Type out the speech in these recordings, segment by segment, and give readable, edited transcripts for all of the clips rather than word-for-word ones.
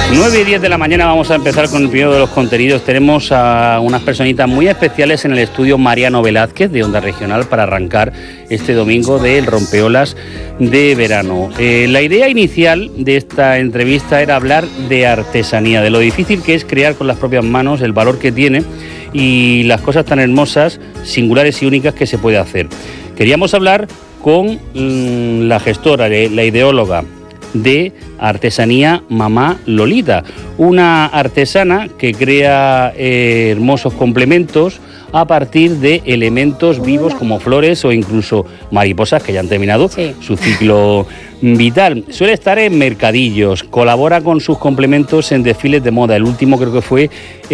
9:10 de la mañana vamos a empezar con el primero de los contenidos. Tenemos a unas personitas muy especiales en el estudio Mariano Velázquez de Onda Regional para arrancar este domingo del Rompeolas de verano. La idea inicial de esta entrevista era hablar de artesanía, de lo difícil que es crear con las propias manos, el valor que tiene y las cosas tan hermosas, singulares y únicas que se puede hacer. Queríamos hablar con la gestora, la ideóloga de artesanía Mamá Lolita, una artesana que crea hermosos complementos a partir de elementos vivos como flores o incluso mariposas que ya han terminado su ciclo vital. Suele estar en mercadillos, colabora con sus complementos en desfiles de moda, el último creo que fue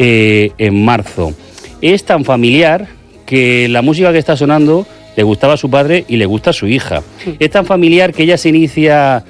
en marzo. Es tan familiar que la música que está sonando le gustaba a su padre y le gusta a su hija. Es tan familiar que ella se inicia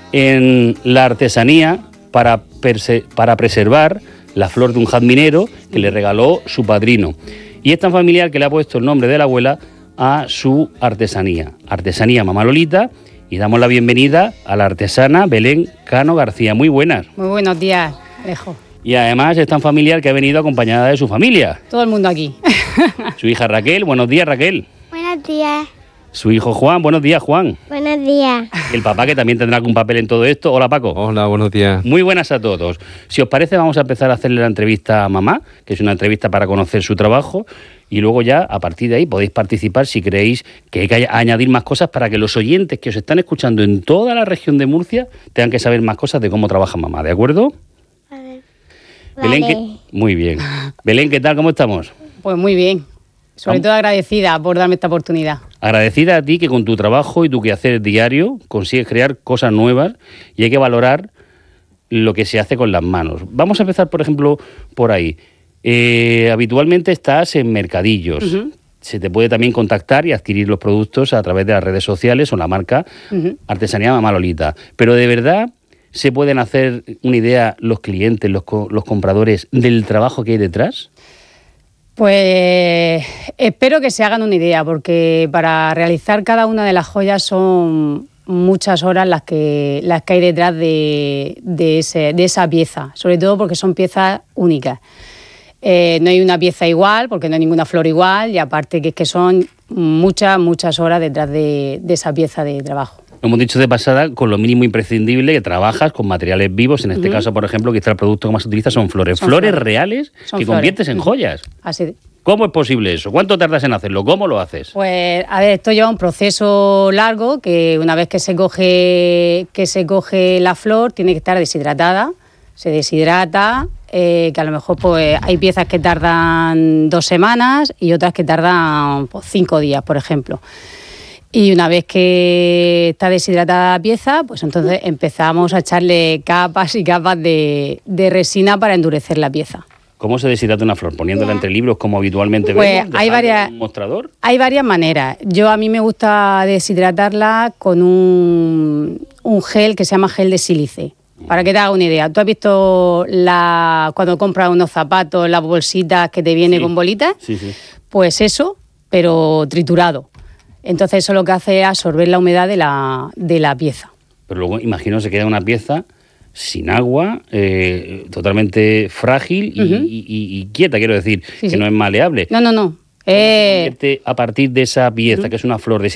en la artesanía para preservar la flor de un jazminero que le regaló su padrino. Y es tan familiar que le ha puesto el nombre de la abuela a su artesanía, Artesanía Mamá Lolita, y damos la bienvenida a la artesana Belén Cano García. Muy buenas. Muy buenos días, Alejo. Y además es tan familiar que ha venido acompañada de su familia. Todo el mundo aquí. Su hija Raquel. Buenos días, Raquel. Buenos días. Su hijo Juan. Buenos días, Juan. Buenos días. El papá, que también tendrá algún papel en todo esto. Hola, Paco. Hola, buenos días. Muy buenas a todos. Si os parece, vamos a empezar a hacerle la entrevista a mamá, que es una entrevista para conocer su trabajo, y luego ya, a partir de ahí, podéis participar si creéis que hay que añadir más cosas para que los oyentes que os están escuchando en toda la región de Murcia tengan que saber más cosas de cómo trabaja mamá, ¿de acuerdo? Vale. Belén, muy bien. Belén, ¿qué tal? ¿Cómo estamos? Pues muy bien. Sobre todo agradecida por darme esta oportunidad. Agradecida a ti que con tu trabajo y tu quehacer diario consigues crear cosas nuevas y hay que valorar lo que se hace con las manos. Vamos a empezar, por ejemplo, por ahí. Habitualmente estás en mercadillos. Se te puede también contactar y adquirir los productos a través de las redes sociales o la marca Artesanía Mamá Lolita. Pero de verdad se pueden hacer una idea los clientes, los compradores del trabajo que hay detrás. Pues espero que se hagan una idea, porque para realizar cada una de las joyas son muchas horas las que hay detrás de esa pieza, sobre todo porque son piezas únicas. No hay una pieza igual, porque no hay ninguna flor igual, y aparte que son muchas horas detrás de esa pieza de trabajo. Lo hemos dicho de pasada, con lo mínimo imprescindible, que trabajas con materiales vivos. En este caso, por ejemplo, quizá el producto que más se utiliza son flores. Flores reales que conviertes en joyas. Así. ¿Cómo es posible eso? ¿Cuánto tardas en hacerlo? ¿Cómo lo haces? Pues, a ver, esto lleva un proceso largo, que una vez que se coge la flor, tiene que estar deshidratada. Se deshidrata, que a lo mejor pues hay piezas que tardan 2 semanas y otras que tardan 5 días, por ejemplo. Y una vez que está deshidratada la pieza, pues entonces empezamos a echarle capas y capas de resina para endurecer la pieza. ¿Cómo se deshidrata una flor? ¿Poniéndola entre libros como habitualmente pues vemos? ¿Un mostrador? Hay varias maneras. A mí me gusta deshidratarla con un gel que se llama gel de sílice. Para que te haga una idea. ¿Tú has visto cuando compras unos zapatos, las bolsitas que te viene con bolitas? Sí. Pues eso, pero triturado. Entonces eso lo que hace es absorber la humedad de la pieza. Pero luego, imagino, se queda una pieza sin agua, totalmente frágil y quieta, quiero decir, que no es maleable. No. A partir de esa pieza, que es una flor